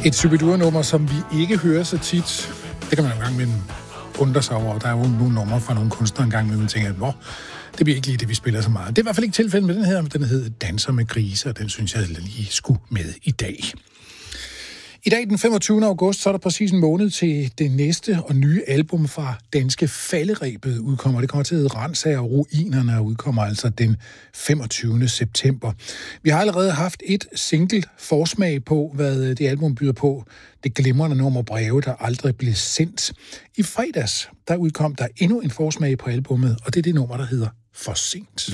Et Shubidua-nummer, som vi ikke hører så tit. Det kan man jo engang med undre sig over. Der er jo nogle numre fra nogle kunstnere engang, men man tænker, at det bliver ikke lige det, vi spiller så meget. Det er i hvert fald ikke tilfældet med den her. Den hedder Danser med grise, og den synes jeg lige skulle med i dag. I dag, den 25. august, så er der præcis en måned til det næste og nye album fra Danske Falderebet udkommer. Det kommer til at hedde Ransager og Ruinerne og udkommer altså den 25. september. Vi har allerede haft et single forsmag på, hvad det album byder på. Det glimrende nummer Breve, der aldrig blev sendt. I fredags, der udkom der endnu en forsmag på albummet, og det er det nummer, der hedder For sent.